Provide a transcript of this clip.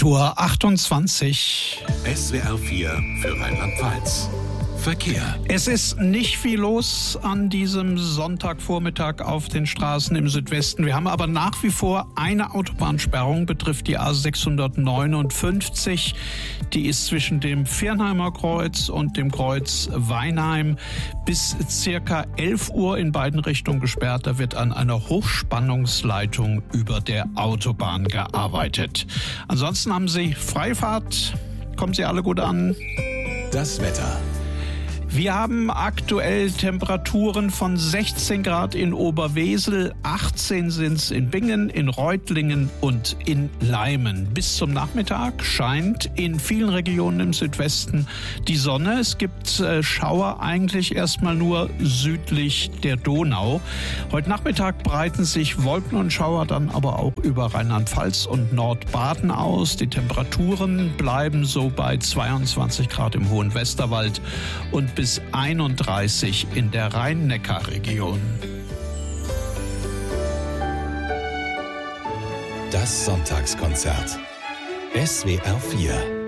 8:28 Uhr. SWR 4 für Rheinland-Pfalz. Verkehr. Es ist nicht viel los an diesem Sonntagvormittag auf den Straßen im Südwesten. Wir haben aber nach wie vor eine Autobahnsperrung, betrifft die A659. Die ist zwischen dem Viernheimer Kreuz und dem Kreuz Weinheim bis circa 11 Uhr in beiden Richtungen gesperrt. Da wird an einer Hochspannungsleitung über der Autobahn gearbeitet. Ansonsten haben Sie Freifahrt. Kommen Sie alle gut an. Das Wetter. Wir haben aktuell Temperaturen von 16 Grad in Oberwesel, 18 sind es in Bingen, in Reutlingen und in Leimen. Bis zum Nachmittag scheint in vielen Regionen im Südwesten die Sonne. Es gibt Schauer eigentlich erstmal nur südlich der Donau. Heute Nachmittag breiten sich Wolken und Schauer dann aber auch über Rheinland-Pfalz und Nordbaden aus. Die Temperaturen bleiben so bei 22 Grad im hohen Westerwald und bis 31 in der Rhein-Neckar-Region. Das Sonntagskonzert. SWR 4